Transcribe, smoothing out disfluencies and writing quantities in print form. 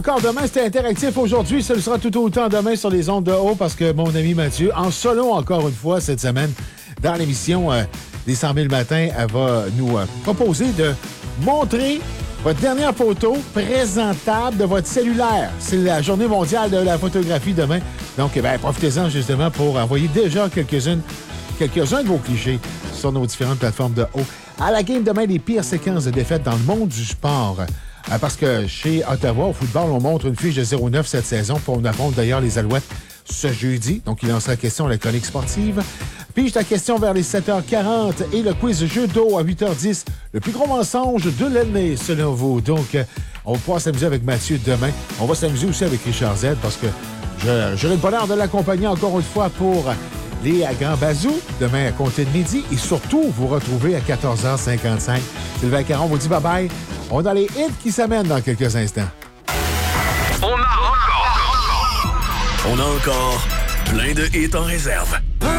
Encore demain, c'était interactif. Aujourd'hui, ce sera tout autant demain sur les ondes de haut parce que mon ami Mathieu, en solo encore une fois cette semaine, dans l'émission des 100 000 matins, elle va nous proposer de montrer votre dernière photo présentable de votre cellulaire. C'est la journée mondiale de la photographie demain. Donc, profitez-en justement pour envoyer déjà quelques-uns de vos clichés sur nos différentes plateformes de haut. À la game demain, les pires séquences de défaites dans le monde du sport. Parce que chez Ottawa, au football, on montre une fiche de 0-9 cette saison. Puis on affronte d'ailleurs les Alouettes ce jeudi. Donc, il lancera la question à la chronique sportive. Puis, la question vers les 7h40 et le quiz jeu d'eau à 8h10. Le plus gros mensonge de l'année, selon vous. Donc, on va pouvoir s'amuser avec Mathieu demain. On va s'amuser aussi avec Richard Z parce que j'aurai le bonheur de l'accompagner encore une fois pour les Grands Bazous demain à compter de midi. Et surtout, vous retrouver à 14h55. Sylvain Caron vous dit bye-bye. On a les hits qui s'amènent dans quelques instants. On a encore plein de hits en réserve.